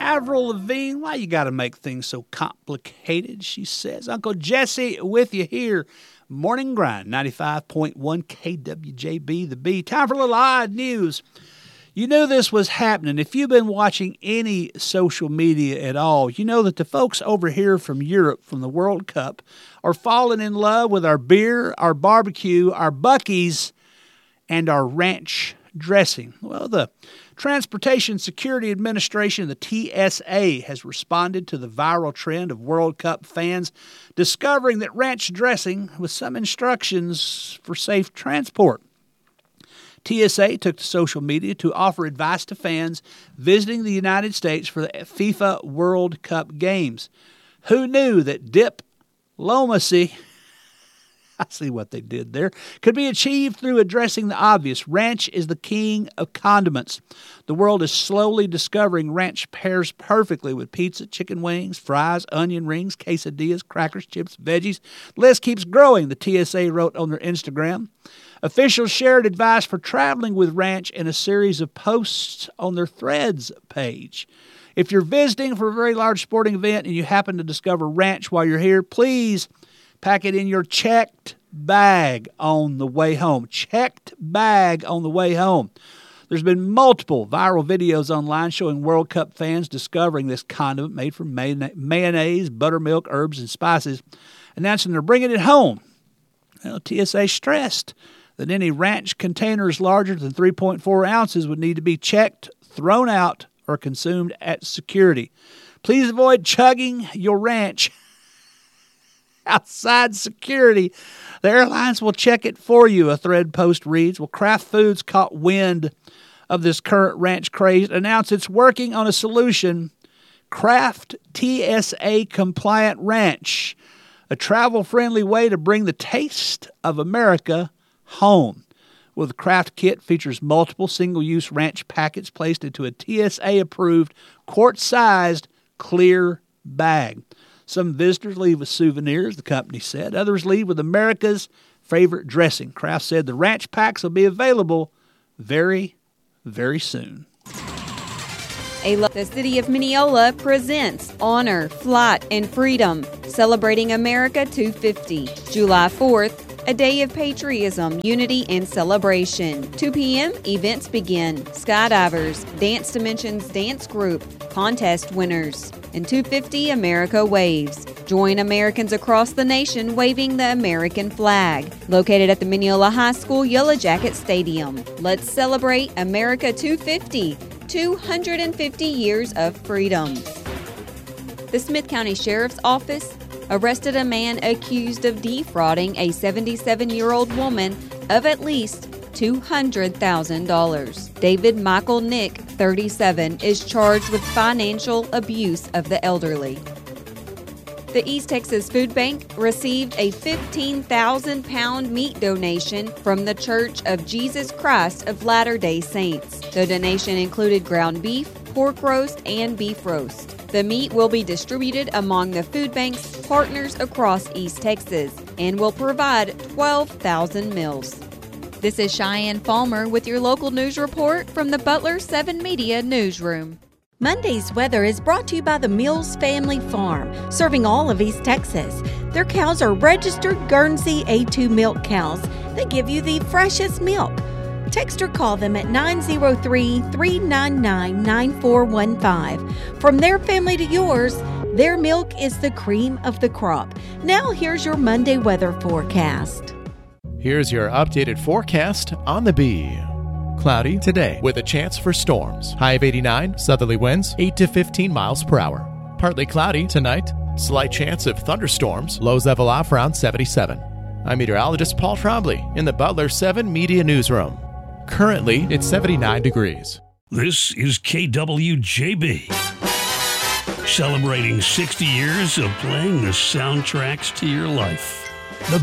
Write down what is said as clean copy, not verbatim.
Avril Lavigne, why you got to make things so complicated, she says. Uncle Jesse with you here. Morning Grind, 95.1 KWJB, The Bee. Time for a little odd news. You knew this was happening. If you've been watching any social media at all, you know that the folks over here from Europe, from the World Cup, are falling in love with our beer, our barbecue, our Buc-ee's, and our ranch dressing. Well, the Transportation Security Administration, the TSA, has responded to the viral trend of World Cup fans discovering that ranch dressing with some instructions for safe transport. TSA took to social media to offer advice to fans visiting the United States for the FIFA World Cup games. Who knew that diplomacy, I see what they did there, could be achieved through addressing the obvious? Ranch is the king of condiments. The world is slowly discovering ranch pairs perfectly with pizza, chicken wings, fries, onion rings, quesadillas, crackers, chips, veggies. The list keeps growing, the TSA wrote on their Instagram. Officials shared advice for traveling with ranch in a series of posts on their Threads page. If you're visiting for a very large sporting event and you happen to discover ranch while you're here, please pack it in your checked bag on the way home. Checked bag on the way home. There's been multiple viral videos online showing World Cup fans discovering this condiment made from mayonnaise, buttermilk, herbs, and spices, announcing they're bringing it home. Well, TSA stressed that any ranch containers larger than 3.4 ounces would need to be checked, thrown out, or consumed at security. Please avoid chugging your ranch outside security. The airlines will check it for you, a Thread post reads. Well, Kraft Foods caught wind of this current ranch craze, announced it's working on a solution, Kraft TSA Compliant Ranch, a travel-friendly way to bring the taste of America home. Well, the Kraft kit features multiple single-use ranch packets placed into a TSA-approved, quart-sized, clear bag. Some visitors leave with souvenirs, the company said. Others leave with America's favorite dressing. Kraft said the ranch packs will be available very, very soon. The City of Mineola presents Honor, Flight, and Freedom, celebrating America 250. July 4th, a day of patriotism, unity, and celebration. 2 p.m., events begin. Skydivers, Dance Dimensions Dance Group, contest winners. And 250, America waves. Join Americans across the nation waving the American flag. Located at the Mineola High School Yellow Jacket Stadium. Let's celebrate America 250, 250 years of freedom. The Smith County Sheriff's Office arrested a man accused of defrauding a 77-year-old woman of at least $200,000. David Michael Nick, 37, is charged with financial abuse of the elderly. The East Texas Food Bank received a 15,000-pound meat donation from the Church of Jesus Christ of Latter-day Saints. The donation included ground beef, pork roast, and beef roast. The meat will be distributed among the food bank's partners across East Texas and will provide 12,000 meals. This is Cheyenne Falmer with your local news report from the Butler 7 Media Newsroom. Monday's weather is brought to you by the Mills Family Farm, serving all of East Texas. Their cows are registered Guernsey A2 milk cows that give you the freshest milk. Text or call them at 903-399-9415. From their family to yours, their milk is the cream of the crop. Now here's your Monday weather forecast. Here's your updated forecast on the Bee. Cloudy today with a chance for storms. High of 89, southerly winds 8 to 15 miles per hour. Partly cloudy tonight, slight chance of thunderstorms. Lows level off around 77. I'm meteorologist Paul Trombley in the Butler 7 Media Newsroom. Currently, it's 79 degrees. This is KWJB, celebrating 60 years of playing the soundtracks to your life. The